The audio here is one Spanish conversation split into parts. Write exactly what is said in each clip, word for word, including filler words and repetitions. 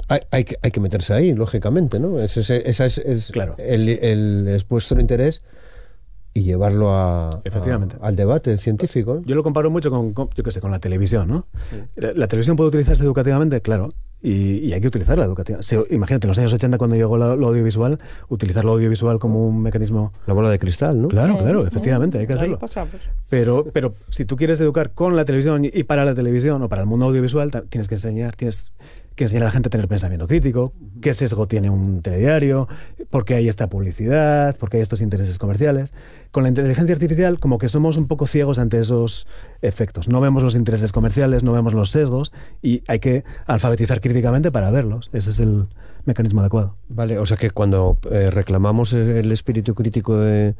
hay, hay, que, hay que meterse ahí, lógicamente, ¿no? Ese, ese, esa es, es claro. el, el, es vuestro interés y llevarlo a, Efectivamente. a, al debate científico. Yo lo comparo mucho con, con yo qué sé, con la televisión, ¿no? Sí. La, la televisión puede utilizarse educativamente, claro, y, y hay que utilizarla educativamente. Sí, imagínate, en los años ochenta, cuando llegó lo, lo audiovisual, utilizar lo audiovisual como un mecanismo... La bola de cristal, ¿no? Claro, claro, efectivamente, hay que hacerlo. Ahí pasamos. Pero, pero si tú quieres educar con la televisión y para la televisión o para el mundo audiovisual, tienes que enseñar, tienes... que enseñar a la gente a tener pensamiento crítico, qué sesgo tiene un telediario, por qué hay esta publicidad, por qué hay estos intereses comerciales. Con la inteligencia artificial, como que somos un poco ciegos ante esos efectos. No vemos los intereses comerciales, no vemos los sesgos, y hay que alfabetizar críticamente para verlos. Ese es el mecanismo adecuado. Vale, o sea que cuando eh, reclamamos el espíritu crítico de...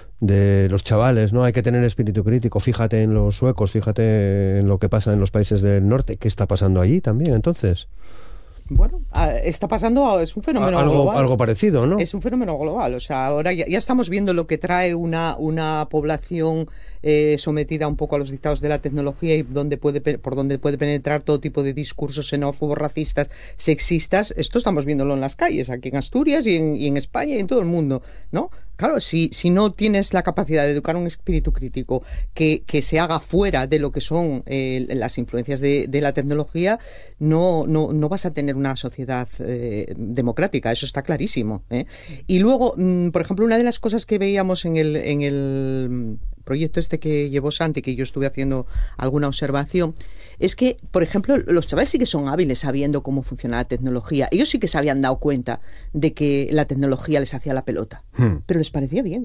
de los chavales, ¿no? Hay que tener espíritu crítico. Fíjate en los suecos, fíjate en lo que pasa en los países del norte. ¿Qué está pasando allí también, entonces? Bueno, está pasando, es un fenómeno algo, global. Algo parecido, ¿no? Es un fenómeno global. O sea, ahora ya, ya estamos viendo lo que trae una, una población eh, sometida un poco a los dictados de la tecnología y donde puede, por donde puede penetrar todo tipo de discursos xenófobos, racistas, sexistas. Esto estamos viéndolo en las calles, aquí en Asturias y en, y en España y en todo el mundo, ¿no? Claro, si, si no tienes la capacidad de educar un espíritu crítico que, que se haga fuera de lo que son eh, las influencias de, de la tecnología, no, no, no vas a tener una sociedad eh, democrática, eso está clarísimo, ¿eh? Y luego, mmm, por ejemplo, una de las cosas que veíamos en el, en el proyecto este que llevó Santi, que yo estuve haciendo alguna observación, es que, por ejemplo, los chavales sí que son hábiles sabiendo cómo funciona la tecnología. Ellos sí que se habían dado cuenta de que la tecnología les hacía la pelota, hmm. pero les parecía bien.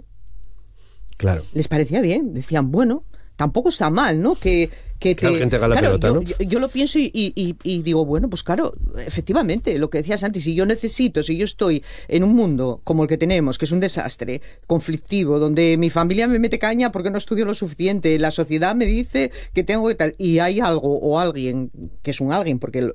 Claro. Les parecía bien. Decían, bueno, tampoco está mal, ¿no? Que, que, que te... la gente haga la claro, pelota, yo, ¿no? Yo, yo lo pienso y, y, y digo, bueno, pues claro, efectivamente, lo que decías antes, si yo necesito, si yo estoy en un mundo como el que tenemos, que es un desastre, conflictivo, donde mi familia me mete caña porque no estudio lo suficiente, la sociedad me dice que tengo que tal, y hay algo o alguien, que es un alguien, porque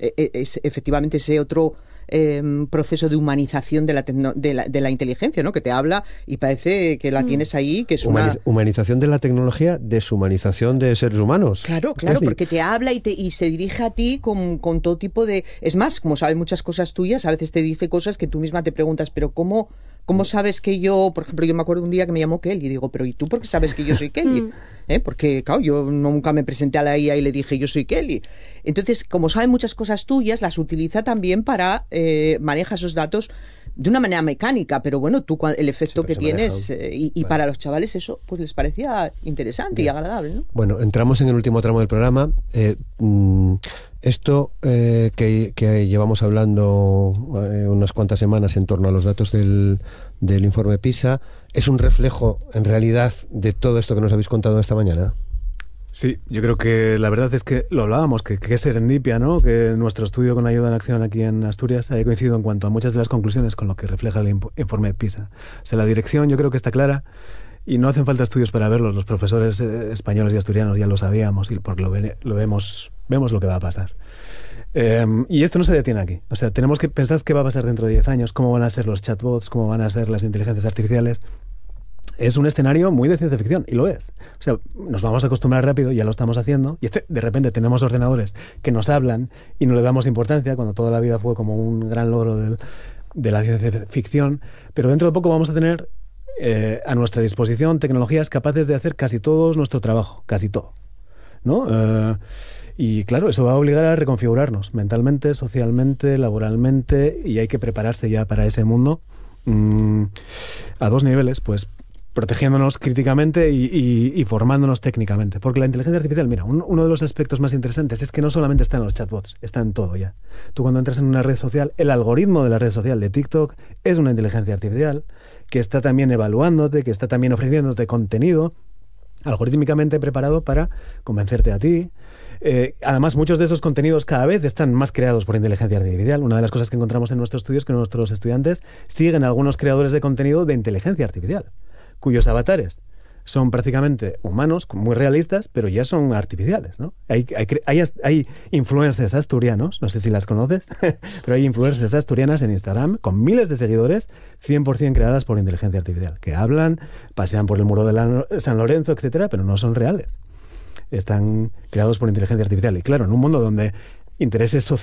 es efectivamente ese otro... Eh, proceso de humanización de la, tecno, de, la, de la inteligencia, ¿no? Que te habla y parece que la tienes ahí, que es Humaniz, una... Humanización de la tecnología, deshumanización de seres humanos. Claro, claro, porque te habla y, te, y se dirige a ti con, con todo tipo de... Es más, como sabe muchas cosas tuyas, a veces te dice cosas que tú misma te preguntas, pero ¿cómo, cómo sabes que yo... Por ejemplo, yo me acuerdo un día que me llamó Kelly y digo, pero ¿y tú por qué sabes que yo soy Kelly? ¿Eh? Porque, claro, yo nunca me presenté a la I A y le dije yo soy Kelly. Entonces, como sabe muchas cosas tuyas, las utiliza también para eh, maneja esos datos de una manera mecánica, pero bueno, tú el efecto sí, que tienes eh, y, y vale. Para los chavales eso pues les parecía interesante Bien. Y agradable, ¿no? Bueno, entramos en el último tramo del programa. Eh, mm, esto eh, que, que llevamos hablando eh, unas cuantas semanas en torno a los datos del, del informe PISA, ¿es un reflejo en realidad de todo esto que nos habéis contado esta mañana? Sí, yo creo que la verdad es que lo hablábamos, que, que es serendipia, ¿no? Que nuestro estudio con Ayuda en Acción aquí en Asturias haya coincidido en cuanto a muchas de las conclusiones con lo que refleja el informe PISA. O sea, la dirección yo creo que está clara y no hacen falta estudios para verlos. Los profesores eh, españoles y asturianos ya lo sabíamos y porque lo, ve, lo vemos, vemos lo que va a pasar. Eh, y esto no se detiene aquí. O sea, tenemos que pensar qué va a pasar dentro de diez años, cómo van a ser los chatbots, cómo van a ser las inteligencias artificiales. Es un escenario muy de ciencia ficción, y lo es. O sea, nos vamos a acostumbrar rápido, ya lo estamos haciendo, y este, de repente tenemos ordenadores que nos hablan y no le damos importancia, cuando toda la vida fue como un gran logro del, de la ciencia ficción, pero dentro de poco vamos a tener eh, a nuestra disposición tecnologías capaces de hacer casi todo nuestro trabajo, casi todo, ¿no? Eh, y claro, eso va a obligar a reconfigurarnos mentalmente, socialmente, laboralmente, y hay que prepararse ya para ese mundo mmm, a dos niveles, pues protegiéndonos críticamente y, y, y formándonos técnicamente. Porque la inteligencia artificial, mira, un, uno de los aspectos más interesantes es que no solamente está en los chatbots, está en todo ya. Tú cuando entras en una red social, el algoritmo de la red social de TikTok es una inteligencia artificial que está también evaluándote, que está también ofreciéndote contenido algorítmicamente preparado para convencerte a ti. Eh, además, muchos de esos contenidos cada vez están más creados por inteligencia artificial. Una de las cosas que encontramos en nuestros estudios es que nuestros estudiantes siguen a algunos creadores de contenido de inteligencia artificial, cuyos avatares son prácticamente humanos, muy realistas, pero ya son artificiales, ¿no? Hay, hay, hay, hay influencers asturianos, no sé si las conoces, pero hay influencers asturianas en Instagram con miles de seguidores, cien por ciento creadas por inteligencia artificial, que hablan, pasean por el muro de la, San Lorenzo, etcétera, pero no son reales. Están creados por inteligencia artificial. Y claro, en un mundo donde intereses sociales